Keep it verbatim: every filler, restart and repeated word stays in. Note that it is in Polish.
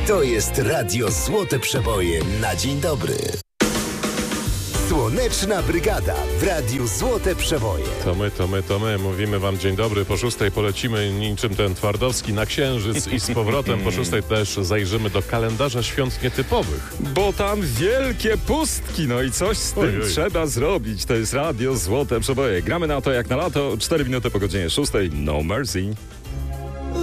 To jest Radio Złote Przeboje na dzień dobry. Słoneczna Brygada w Radiu Złote Przeboje. To my, to my, to my. Mówimy wam dzień dobry. Po szóstej polecimy niczym ten Twardowski na Księżyc i z powrotem po szóstej też zajrzymy do kalendarza świąt nietypowych. Bo tam wielkie pustki, no i coś z tym Oj, oj. trzeba zrobić. To jest Radio Złote Przeboje. Gramy na to jak na lato. cztery minuty po godzinie szóstej. No mercy.